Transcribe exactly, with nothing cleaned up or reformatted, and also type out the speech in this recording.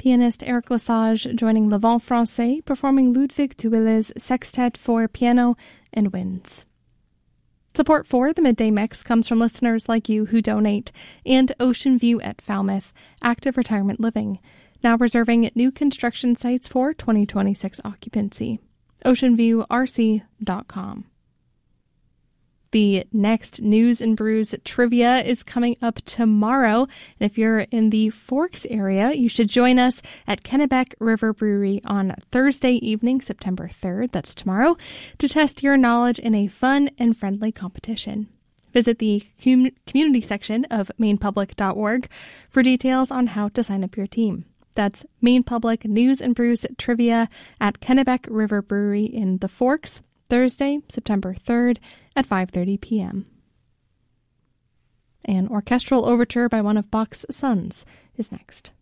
Pianist Eric Lesage joining Le Vent Français, performing Ludwig Thuille's Sextet for piano and winds. Support for the Midday Mix comes from listeners like you who donate, and Ocean View at Falmouth, active retirement living, now reserving new construction sites for twenty twenty-six occupancy. ocean view r c dot com. The next News and Brews trivia is coming up tomorrow. And if you're in the Forks area, you should join us at Kennebec River Brewery on Thursday evening, September third, that's tomorrow, to test your knowledge in a fun and friendly competition. Visit the com- community section of maine public dot org for details on how to sign up your team. That's Maine Public News and Brews trivia at Kennebec River Brewery in the Forks, Thursday, September third at five thirty p.m. An orchestral overture by one of Bach's sons is next.